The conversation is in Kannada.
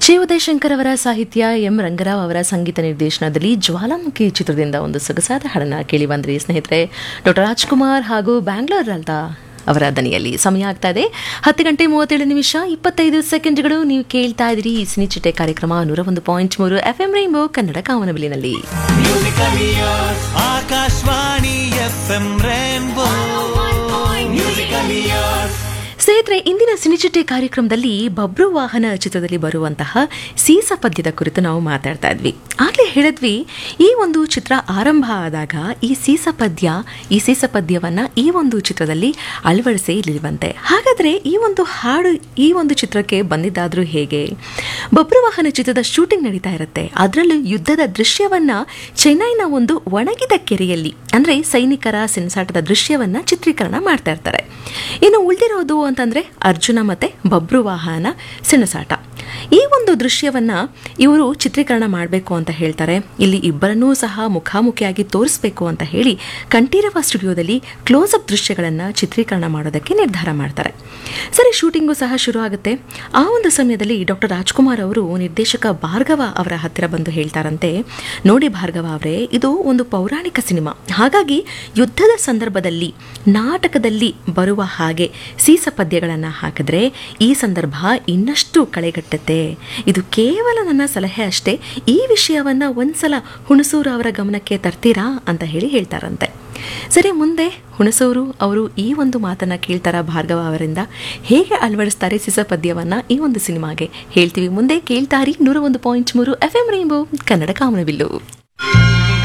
ಜಿ ಉದಯಶಂಕರ್ ಅವರ ಸಾಹಿತ್ಯ, ಎಂ ರಂಗರಾವ್ ಅವರ ಸಂಗೀತ ನಿರ್ದೇಶನದಲ್ಲಿ ಜ್ವಾಲಾಮುಖಿ ಚಿತ್ರದಿಂದ ಒಂದು ಸೊಗಸಾದ ಹಾಡನ್ನ ಕೇಳಿ ಬಂದ್ರಿ ಸ್ನೇಹಿತರೆ. ಡಾಕ್ಟರ್ ರಾಜ್ಕುಮಾರ್ ಹಾಗೂ ಬ್ಯಾಂಗ್ಳೂರ್ ಲತಾ ಅವರ ದನಿಯಲ್ಲಿ. ಸಮಯ ಆಗ್ತಾ ಇದೆ 10:37:25. ನೀವು ಕೇಳ್ತಾ ಇದ್ದೀರಿ ಸಿನಿಚಿಟೆ ಕಾರ್ಯಕ್ರಮ 101.3 FM rainbow Kannada ಕಾಮನಬಿಲ್ಲಿನಲ್ಲಿ. Akashvani FM rainbow ಸ್ನೇಹಿತರೆ, ಇಂದಿನ ಸಿನಿಚಿಟೆ ಕಾರ್ಯಕ್ರಮದಲ್ಲಿ ಬಬ್ರು ವಾಹನ ಚಿತ್ರದಲ್ಲಿ ಬರುವಂತಹ ಸೀಸ ಪದ್ಯದ ಕುರಿತು ನಾವು ಮಾತಾಡ್ತಾ ಇದ್ವಿ. ಆಗ್ಲೇ ಹೇಳಿದ್ವಿ, ಈ ಒಂದು ಚಿತ್ರ ಆರಂಭ ಆದಾಗ ಈ ಸೀಸ ಪದ್ಯವನ್ನ ಈ ಒಂದು ಚಿತ್ರದಲ್ಲಿ ಅಳವಡಿಸೇ ಇರಲಿಲ್ವಂತೆ. ಹಾಗಾದ್ರೆ ಈ ಒಂದು ಹಾಡು ಈ ಒಂದು ಚಿತ್ರಕ್ಕೆ ಬಂದಿದ್ದಾದ್ರೂ ಹೇಗೆ? ಬಬ್ರು ವಾಹನ ಚಿತ್ರದ ಶೂಟಿಂಗ್ ನಡೀತಾ ಇರುತ್ತೆ. ಅದರಲ್ಲೂ ಯುದ್ಧದ ದೃಶ್ಯವನ್ನ ಚೆನ್ನೈನ ಒಂದು ಒಣಗಿದ ಕೆರೆಯಲ್ಲಿ, ಅಂದ್ರೆ ಸೈನಿಕರ ಸೆಣಸಾಟದ ದೃಶ್ಯವನ್ನ ಚಿತ್ರೀಕರಣ ಮಾಡ್ತಾ ಇರ್ತಾರೆ. ಇನ್ನು ಉಳಿದಿರೋದು ಅಂತಂದ್ರೆ ಅರ್ಜುನ ಮತ್ತೆ ಬಬ್ರು ವಾಹನ ಸೆಣಸಾಟ. ಈ ಒಂದು ದೃಶ್ಯವನ್ನ ಇವರು ಚಿತ್ರೀಕರಣ ಮಾಡಬೇಕು ಅಂತ ಹೇಳ್ತಾರೆ. ಇಲ್ಲಿ ಇಬ್ಬರನ್ನೂ ಸಹ ಮುಖಾಮುಖಿಯಾಗಿ ತೋರಿಸಬೇಕು ಅಂತ ಹೇಳಿ ಕಂಠೀರವ ಸ್ಟುಡಿಯೋದಲ್ಲಿ ಕ್ಲೋಸ್ ಅಪ್ ದೃಶ್ಯಗಳನ್ನ ಚಿತ್ರೀಕರಣ ಮಾಡೋದಕ್ಕೆ ನಿರ್ಧಾರ ಮಾಡ್ತಾರೆ. ಸರಿ, ಶೂಟಿಂಗು ಸಹ ಶುರು ಆಗುತ್ತೆ. ಆ ಒಂದು ಸಮಯದಲ್ಲಿ ಡಾಕ್ಟರ್ ರಾಜ್ಕುಮಾರ್ ಅವರು ನಿರ್ದೇಶಕ ಭಾರ್ಗವ ಅವರ ಹತ್ತಿರ ಬಂದು ಹೇಳ್ತಾರಂತೆ, ನೋಡಿ ಭಾರ್ಗವ ಅವರೇ, ಇದು ಒಂದು ಪೌರಾಣಿಕ ಸಿನಿಮಾ, ಹಾಗಾಗಿ ಯುದ್ಧದ ಸಂದರ್ಭದಲ್ಲಿ ನಾಟಕದಲ್ಲಿ ಬರುವ ಹಾಗೆ ಸೀಸ ಪದ್ಯಗಳನ್ನು ಹಾಕಿದ್ರೆ ಈ ಸಂದರ್ಭ ಇನ್ನಷ್ಟು ಕಳೆಗಟ್ಟುತ್ತೆ. ಇದು ಕೇವಲ ನನ್ನ ಸಲಹೆ ಅಷ್ಟೇ, ಈ ವಿಷಯವನ್ನ ಒಂದ್ಸಲ ಹುಣಸೂರು ಅವರ ಗಮನಕ್ಕೆ ತರ್ತೀರಾ ಅಂತ ಹೇಳ್ತಾರಂತೆ. ಸರಿ, ಮುಂದೆ ಹುಣಸೂರು ಅವರು ಈ ಒಂದು ಮಾತನ್ನ ಕೇಳ್ತಾರ ಭಾರ್ಗವ ಅವರಿಂದ. ಹೇಗೆ ಅಳವಡಿಸ್ತಾರೆ ಸೀಸ ಪದ್ಯವನ್ನ ಈ ಒಂದು ಸಿನಿಮಾಗೆ ಹೇಳ್ತೀವಿ ಮುಂದೆ. ಕೇಳ್ತಾರಿ 101.3 FM ರೈನ್ಬೋ ಕನ್ನಡ ಕಾಮನಬಿಲ್ಲು.